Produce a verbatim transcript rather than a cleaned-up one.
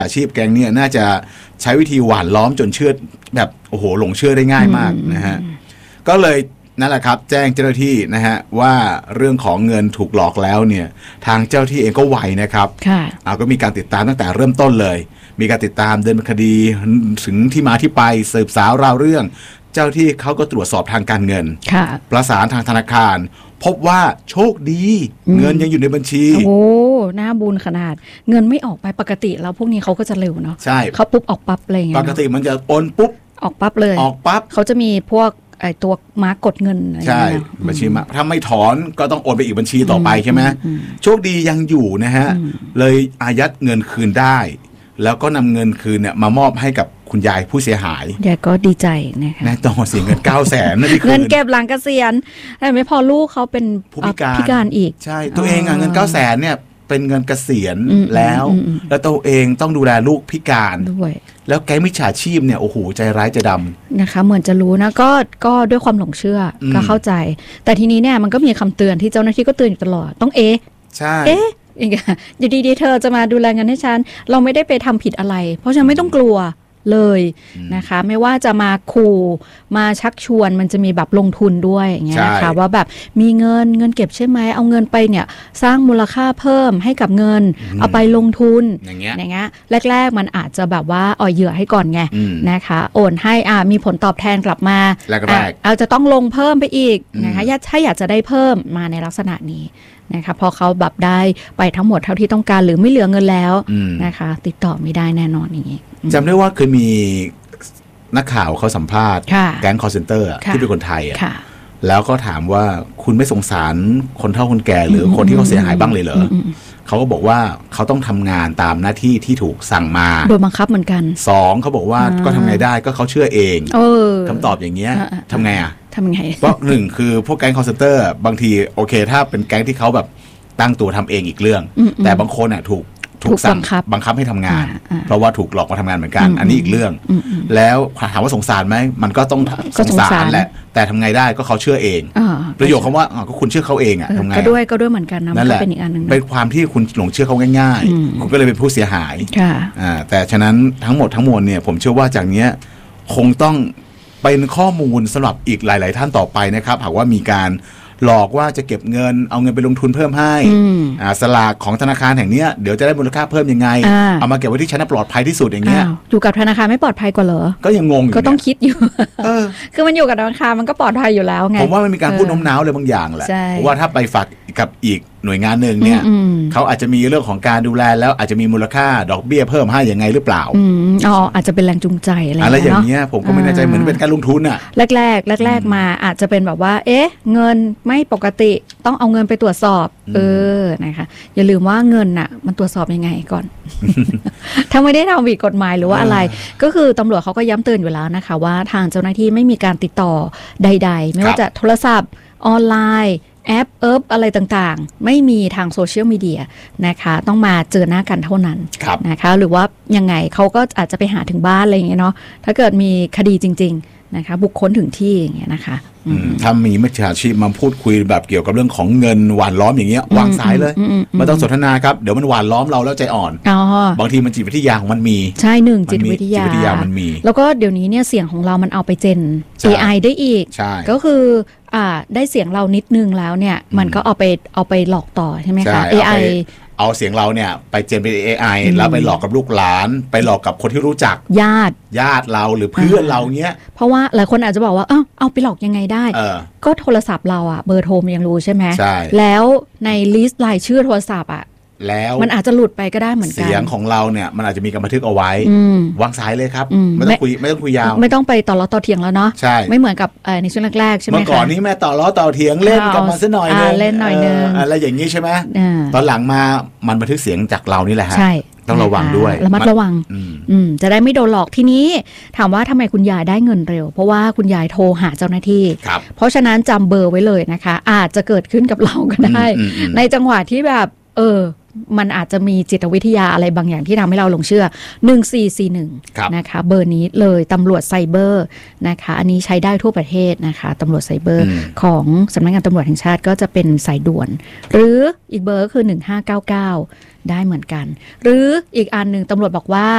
อาชีพแก๊งเนี่ยน่าจะใช้วิธีหว่านล้อมจนเชื่อแบบโอ้โหหลงเชื่อได้ง่ายมากนะฮะก็เลยนั่นแหละครับแจ้งเจ้าหน้าที่นะฮะว่าเรื่องของเงินถูกหลอกแล้วเนี่ยทางเจ้าหน้าที่เองก็ไวนะครับค่ะเอาก็มีการติดตามตั้งแต่เริ่มต้นเลยมีการติดตามเดินคดีถึงที่มาที่ไปสืบสาวราวเรื่องเจ้าที่เขาก็ตรวจสอบทางการเงินประสานทางธนาคารพบว่าโชคดีเงินยังอยู่ในบัญชีโอ้น่าบุญขนาดเงินไม่ออกไปปกติแล้วพวกนี้เขาก็จะเร็วเนาะใช่เขาปุ๊บออกปั๊บอะไรเงี้ยปกติมันจะโอนปุ๊บออกปั๊บเลยออกปั๊บเขาจะมีพวกไอ้ตัวมาร์กกดเงินใช่บัญชีมาถ้าไม่ถอนก็ต้องโอนไปอีกบัญชีต่อไปใช่ไหมโชคดียังอยู่นะฮะเลยอายัดเงินคืนได้แล้วก็นำเงินคืนเนี่ยมามอบให้กับคุณยายผู้เสียหายยายก็ดีใจนะคะแน่ต้องเสียเงินเก้าแสนนั่นเองเงินเก็บหลังเกษียณแต่ไม่พอลูกเขาเป็นผู้พิการพิการอีกใช่ตัวเองอ่ะเงินเก้าแสนเนี่ยเป็นเงินเกษียณแล้วแล้วตัวเองต้องดูแลลูกพิการด้วยแล้วแก๊งมิจฉาชีพเนี่ยโอ้โหใจร้ายใจดำนะคะเหมือนจะรู้นะก็ก็ด้วยความหลงเชื่อก็เข้าใจแต่ทีนี้เนี่ยมันก็มีคำเตือนที่เจ้าหน้าที่ก็เตือนอยู่ตลอดต้องเอ๊ะใช่เอ๊ะอยู่ดีๆเธอจะมาดูแลเงินให้ฉันเราไม่ได้ไปทำผิดอะไรเพราะฉะนั้นไม่ต้องกลัวเลยนะคะไม่ว่าจะมาขู่มาชักชวนมันจะมีแบบลงทุนด้วยอย่างเงี้ยนะคะว่าแบบมีเงินเงินเก็บใช่ไหมเอาเงินไปเนี่ยสร้างมูลค่าเพิ่มให้กับเงินเอาไปลงทุนอย่างเงี้ยแรกๆมันอาจจะแบบว่าอ่อยเหยื่อให้ก่อนไงนะคะโอนให้อ่ามีผลตอบแทนกลับมาเอาจะต้องลงเพิ่มไปอีกนะคะถ้าอยากจะได้เพิ่มมาในลักษณะนี้นะคะพอเขาแบบได้ไปทั้งหมดเท่าที่ต้องการหรือไม่เหลือเงินแล้วนะคะติดต่อไม่ได้แน่นอนอย่างนี้จำได้ว่าเคยมีนักข่าวเขาสัมภาษณ์แก๊งคอลเซ็นเตอร์ที่เป็นคนไทยอ่ะแล้วก็ถามว่าคุณไม่สงสารคนเฒ่าคนแก่หรือคนที่เขาเสียหายบ้างเลยเหรอเขาก็บอกว่าเขาต้องทำงานตามหน้าที่ที่ถูกสั่งมาโดยบังคับเหมือนกันสองเขาบอกว่าก็ทำไงได้ก็เขาเชื่อเองคำตอบอย่างเงี้ยทำไงอ่ะทำไงเพราะหนึ่งคือพวกแก๊งคอลเซ็นเตอร์บางทีโอเคถ้าเป็นแก๊งที่เขาแบบตั้งตัวทำเองอีกเรื่องแต่บางคนอ่ะถูกถูกสั่งบังคับให้ทำงานเพราะว่าถูกหลอกมาทำงานเหมือนกันอันนี้อีกเรื่องแล้วถามว่าสงสารไหมมันก็ต้องสงสารแหละแต่ทำไงได้ก็เขาเชื่อเองประโยคคำว่าก็คุณเชื่อเขาเองอ่ะทำไงก็ด้วยก็ด้วยเหมือนกันนะนั่นแหละเป็นอีกอันนึงเป็นความที่คุณหลงเชื่อเขาง่ายๆคุณก็เลยเป็นผู้เสียหายแต่ฉะนั้นทั้งหมดทั้งมวลเนี่ยผมเชื่อว่าจากนี้คงต้องเป็นข้อมูลสำหรับอีกหลายๆท่านต่อไปนะครับหากว่ามีการหลอกว่าจะเก็บเงินเอาเงินไปลงทุนเพิ่มให้สลากของธนาคารแห่งนี้เดี๋ยวจะได้มูลค่าเพิ่มยังไงเอามาเก็บไว้ที่ชั้นปลอดภัยที่สุดอย่างเงี้ยอยู่กับธนาคารไม่ปลอดภัยกว่าเหรอก็ยังงงอยู่ก็ต้องคิดอยู่คือมันอยู่กับธนาคารมันก็ปลอดภัยอยู่แล้วไงผมว่ามันมีการพูดโน้มน้าวเลยบางอย่างแหละเพราะว่าถ้าไปฝากกับอีกหน่วยงานหนึ่งเนี่ยเขาอาจจะมีเรื่องของการดูแลแล้วอาจจะมีมูลค่าดอกเบี้ยเพิ่มให้ยังไงหรือเปล่าอ๋ออาจจะเป็นแรงจูงใจอะไรอะไรอย่างเงี้ยผมก็ไม่แน่ใจเหมือนเป็นการลงทุนอ่ะแรกๆแรกๆมาอาจจะเป็นแบบว่าเอ๊ะเงินไม่ปกติต้องเอาเงินไปตรวจสอบเออนะคะอย่าลืมว่าเงินน่ะมันตรวจสอบยังไงก่อน ถ้าไม่ได้ทำผิดกฎหมายหรือว่าอะไรก็คือตำรวจเขาก็ย้ำเตือนอยู่แล้วนะคะว่าทางเจ้าหน้าที่ไม่มีการติดต่อใดๆไม่ว่าจะโทรศัพท์ออนไลน์แอปเอิบอะไรต่างๆไม่มีทางโซเชียลมีเดียนะคะต้องมาเจอหน้ากันเท่านั้นนะคะหรือว่ายังไงเขาก็อาจจะไปหาถึงบ้านอะไรอย่างเงี้ยเนาะถ้าเกิดมีคดีจริงๆนะคะบุคคลถึงที่อย่างเงี้ยนะคะถ้ามีมิจฉาชีพมาพูดคุยแบบเกี่ยวกับเรื่องของเงินหวานล้อมอย่างเงี้ยวางสายเลยไม่ต้องสนทนาครับเดี๋ยวมันหวานล้อมเราแล้วใจอ่อนบางทีมันจิตวิทยาของมันมีใช่หนึ่งจิตวิทยาจิตวิทยามันมีแล้วก็เดี๋ยวนี้เนี่ยเสียงของเรามันเอาไปเจน เอ ไอ ได้อีกก็คืออ่าได้เสียงเรานิดนึงแล้วเนี่ยมันก็เอาไปเอาไปหลอกต่อใช่ไหมคะ เอ ไอเอาเสียงเราเนี่ยไปเจนเป็น เอ ไอ แล้วไปหลอกกับลูกหลานไปหลอกกับคนที่รู้จักญาติญาติเราหรือเพื่อนเราเงี้ยเพราะว่าหลายคนอาจจะบอกว่าเอ้าเอาไปหลอกยังไงได้ก็โทรศัพท์เราอะเบอร์โทรมันยังรู้ใช่ไหมใช่แล้วในลิสต์รายชื่อโทรศัพท์อะแล้วมันอาจจะหลุดไปก็ได้เหมือนกันเสียงของเราเนี่ยมันอาจจะมีการบันทึกเอาไว้วางสายเลยครับไม่ต้องคุยไม่ต้องคุยยาวไม่ต้องไปต่อล้อต่อเถียงแล้วเนาะใช่ไม่เหมือนกับในช่วงแรกๆใช่ไหมคะเมื่อก่อนนี้แม่ต่อล้อต่อเถียงเล่นกันมาซะหน่อยนึงเล่นหน่อยนึงอะไรอย่างนี้ใช่ไหมตอนหลังมามันบันทึกเสียงจากเรานี่แหละฮะต้องระวังด้วยระมัดระวังจะได้ไม่โดนหลอกทีนี้ถามว่าทำไมคุณยายได้เงินเร็วเพราะว่าคุณยายโทรหาเจ้าหน้าที่เพราะฉะนั้นจำเบอร์ไว้เลยนะคะอาจจะเกิดขึ้นกับเราก็ได้ในจังหวะที่แบบเออมันอาจจะมีจิตวิทยาอะไรบางอย่างที่ทำให้เราหลงเชื่อหนึ่งสี่สี่หนึ่งนะคะเบอร์นี้เลยตำรวจไซเบอร์นะคะอันนี้ใช้ได้ทั่วประเทศนะคะตำรวจไซเบอร์ของสำนักงานตำรวจแห่งชาติก็จะเป็นสายด่วนหรืออีกเบอร์ก็คือหนึ่งห้าเก้าเก้าได้เหมือนกันหรืออีกอันหนึ่งตำรวจบอกว่า